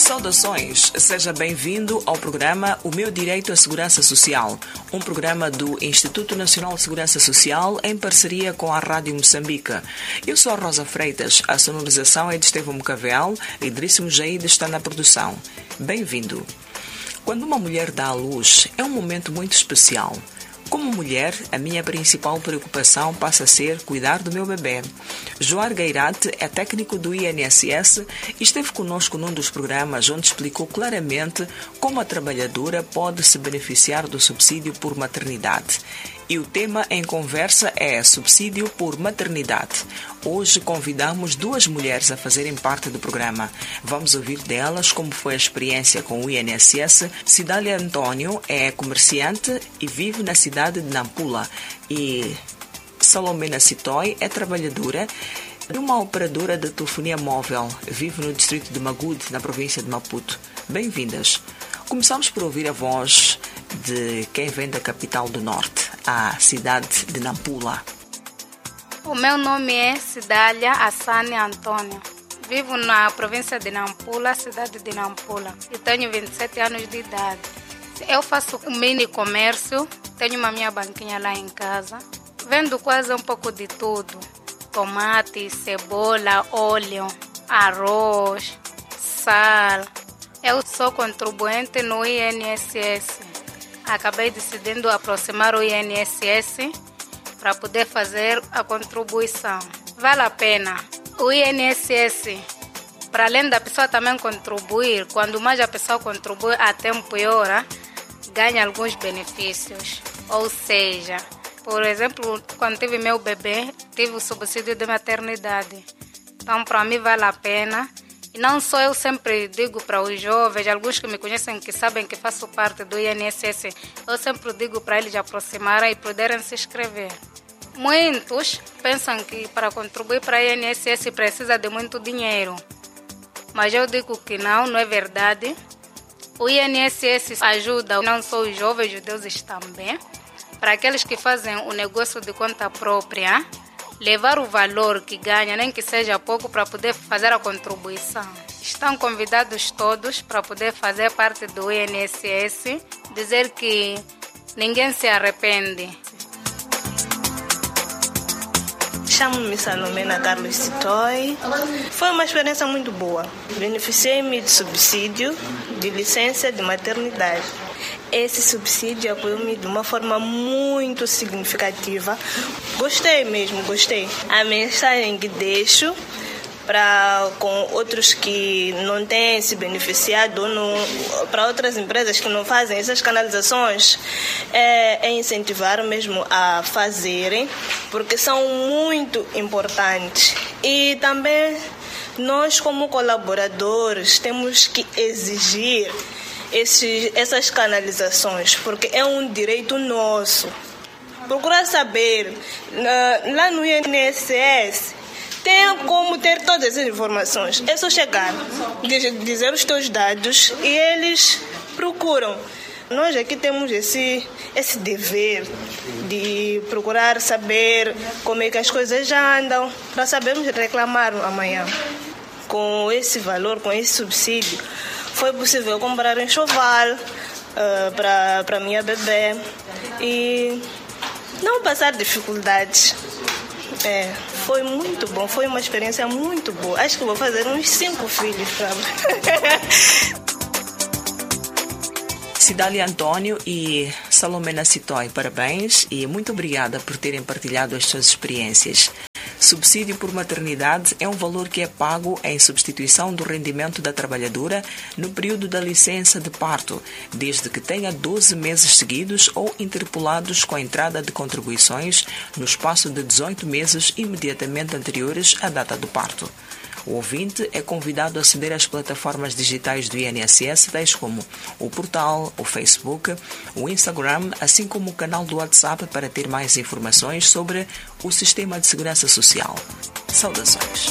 Saudações, seja bem-vindo ao programa O Meu Direito à Segurança Social, um programa do Instituto Nacional de Segurança Social em parceria com a Rádio Moçambique. Eu sou a Rosa Freitas, a sonorização é de Estevão Mocavel e Idríssimo Jaide está na produção. Bem-vindo. Quando uma mulher dá à luz, é um momento muito especial. Como mulher, a minha principal preocupação passa a ser cuidar do meu bebê. Joar Gairate é técnico do INSS e esteve conosco num dos programas onde explicou claramente como a trabalhadora pode se beneficiar do subsídio por maternidade. E o tema em conversa é subsídio por maternidade. Hoje convidamos duas mulheres a fazerem parte do programa. Vamos ouvir delas como foi a experiência com o INSS. Cidália Antônio é comerciante e vive na cidade de Nampula. E Salomena Sitoy é trabalhadora de uma operadora de telefonia móvel. Vive no distrito de Magude, na província de Maputo. Bem-vindas. Começamos por ouvir a voz de quem vem da capital do norte, a cidade de Nampula. O meu nome é Cidália Assane Antônio. Vivo na província de Nampula, cidade de Nampula, e tenho 27 anos de idade. Eu faço um mini comércio, tenho uma minha banquinha lá em casa. Vendo quase um pouco de tudo: tomate, cebola, óleo, arroz, sal. Eu sou contribuinte no INSS. Acabei decidindo aproximar o INSS para poder fazer a contribuição. Vale a pena. O INSS, para além da pessoa também contribuir, quando mais a pessoa contribui a tempo e hora, ganha alguns benefícios. Ou seja, por exemplo, quando tive meu bebê, tive o subsídio de maternidade. Então, para mim, vale a pena. E não só eu sempre digo para os jovens, alguns que me conhecem, que sabem que faço parte do INSS, eu sempre digo para eles aproximarem e poderem se inscrever. Muitos pensam que para contribuir para o INSS precisa de muito dinheiro. Mas eu digo que não é verdade. O INSS ajuda não só os jovens, os idosos também, para aqueles que fazem o negócio de conta própria, levar o valor que ganha, nem que seja pouco, para poder fazer a contribuição. Estão convidados todos para poder fazer parte do INSS, dizer que ninguém se arrepende. Chamo-me Salomena Carlos Sitoy. Foi uma experiência muito boa. Beneficiei-me de subsídio de licença de maternidade. Esse subsídio apoiou-me de uma forma muito significativa. Gostei mesmo, gostei. A mensagem que deixo com outros que não têm se beneficiado, para outras empresas que não fazem essas canalizações, é incentivar mesmo a fazerem, porque são muito importantes. E também nós, como colaboradores, temos que exigir essas canalizações, porque é um direito nosso. Procurar saber, lá no INSS, tem como ter todas as informações. É só chegar, dizer os teus dados e eles procuram. Nós aqui temos esse dever de procurar saber como é que as coisas já andam, para sabermos reclamar amanhã. Com esse valor, com esse subsídio, foi possível comprar um enxoval para minha bebê e não passar dificuldades. Foi muito bom, foi uma experiência muito boa. Acho que vou fazer uns 5 filhos para Cidália Antônio e Salomena Sitoy, parabéns e muito obrigada por terem partilhado as suas experiências. Subsídio por maternidade é um valor que é pago em substituição do rendimento da trabalhadora no período da licença de parto, desde que tenha 12 meses seguidos ou interpolados com a entrada de contribuições no espaço de 18 meses imediatamente anteriores à data do parto. O ouvinte é convidado a aceder às plataformas digitais do INSS, tais como o portal, o Facebook, o Instagram, assim como o canal do WhatsApp para ter mais informações sobre o Sistema de Segurança Social. Saudações!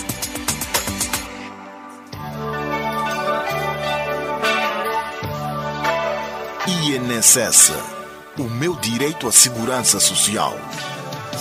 INSS, o meu direito à segurança social.